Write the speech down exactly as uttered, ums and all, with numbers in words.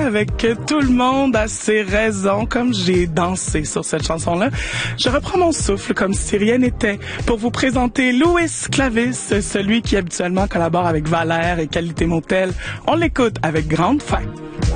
avec Tout le monde a ses raisons. Comme j'ai dansé sur cette chanson-là, je reprends mon souffle comme si rien n'était pour vous présenter Louis Clavis, celui qui habituellement collabore avec Valère et Qualité Motel. On l'écoute avec grande faim.